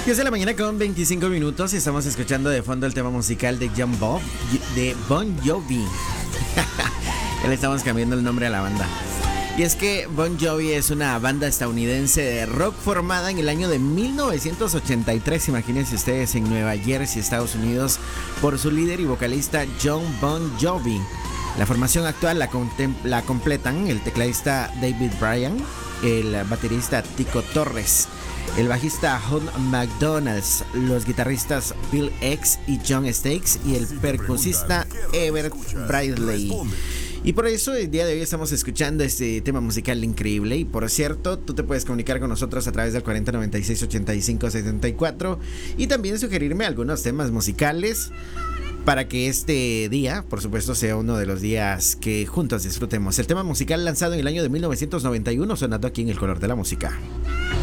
10 de la mañana con 25 minutos y estamos escuchando de fondo el tema musical de Bon Jovi. Ya le estamos cambiando el nombre a la banda. Y es que Bon Jovi es una banda estadounidense de rock formada en el año de 1983, imagínense ustedes, en Nueva Jersey, Estados Unidos, por su líder y vocalista Jon Bon Jovi. La formación actual la completan el tecladista David Bryan, el baterista Tico Torres, el bajista Hugh McDonald, los guitarristas Bill X y John Stakes y el percusista Everett Bradley. Y por eso el día de hoy estamos escuchando este tema musical increíble. Y por cierto, tú te puedes comunicar con nosotros a través del 4096-8574 y también sugerirme algunos temas musicales para que este día, por supuesto, sea uno de los días que juntos disfrutemos. El tema musical lanzado en el año de 1991, sonando aquí en El Color de la Música.